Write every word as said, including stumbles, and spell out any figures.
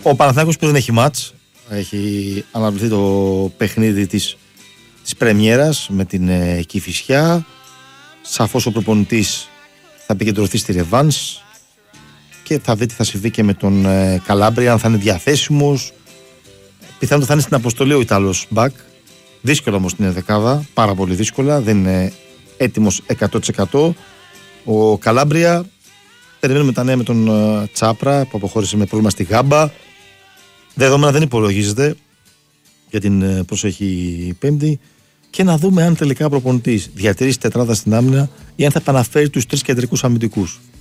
Ο Παναθηναϊκός που δεν έχει μάτς, έχει αναβληθεί το παιχνίδι της, της πρεμιέρας με την ε, Κηφισιά. Σαφώς ο προπονητής θα επικεντρωθεί στη ρεβάνς και θα δει τι θα συμβεί και με τον ε, Καλάμπρια, αν θα είναι διαθέσιμος. Πιθανότατα θα είναι στην αποστολή ο Ιταλός μπακ. Δύσκολο όμως την δεκάδα, πάρα πολύ δύσκολα, δεν είναι έτοιμος εκατό τοις εκατό. Ο Καλάμπρια, περιμένουμε τα νέα με τον uh, Τσάπρα που αποχώρησε με πρόβλημα στη Γάμπα. Δεδομένα δεν υπολογίζεται για την uh, προσεχή Πέμπτη. Και να δούμε αν τελικά ο προπονητής διατηρήσει τετράδα στην άμυνα ή αν θα επαναφέρει τους τρεις κεντρικούς αμυντικούς.